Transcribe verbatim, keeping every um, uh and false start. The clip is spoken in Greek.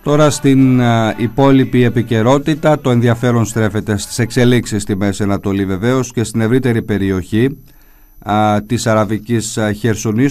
Τώρα στην α, υπόλοιπη επικαιρότητα, το ενδιαφέρον στρέφεται στις εξελίξεις στη Μέση Ανατολή βεβαίως και στην ευρύτερη περιοχή α, της Αραβικής Χερσονήσου.